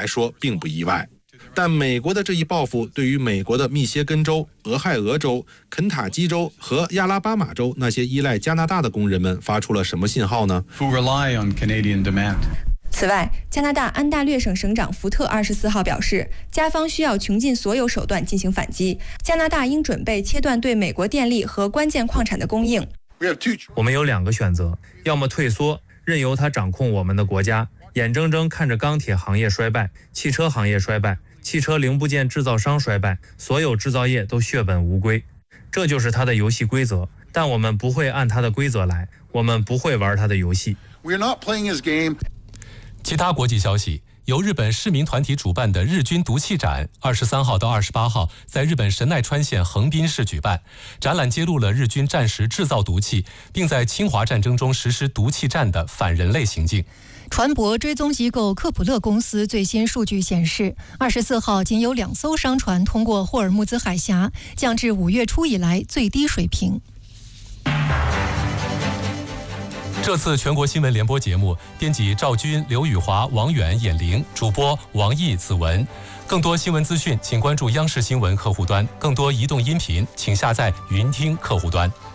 来说并不意外。但美国的这一报复对于美国的密歇根州、俄亥俄州、肯塔基州和亚拉巴马州那些依赖加拿大的工人们发出了什么信号呢？ 此外，加拿大安大略省省长福特24号表示，加方需要穷尽所有手段进行反击，加拿大应准备切断对美国电力和关键矿产的供应。 我们有2个选择，要么退缩，任由他掌控我们的国家，眼睁睁看着钢铁行业衰败，汽车行业衰败，汽车零部件制造商衰败，所有制造业都血本无归。这就是他的游戏规则，但我们不会按他的规则来，我们不会玩他的游戏。 其他国际消息，由日本市民团体主办的日军毒气展23号到28号在日本神奈川县横滨市举办。展览揭露了日军战时制造毒气，并在侵华战争中实施毒气战的反人类行径。 船舶追踪机构科普勒公司最新数据显示，24号仅有2艘商船通过霍尔木兹海峡，降至5月初以来最低水平。 这次全国新闻联播节目，编辑赵军、刘宇华、王远、闫玲，主播王毅、子文。更多新闻资讯，请关注央视新闻客户端；更多移动音频，请下载云听客户端。